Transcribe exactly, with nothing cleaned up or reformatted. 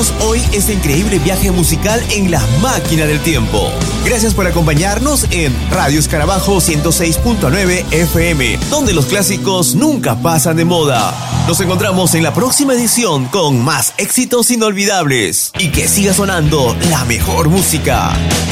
Iniciamos hoy este increíble viaje musical en la máquina del tiempo. Gracias por acompañarnos en Radio Escarabajo ciento seis punto nueve F M, donde los clásicos nunca pasan de moda. Nos encontramos en la próxima edición con más éxitos inolvidables y que siga sonando la mejor música.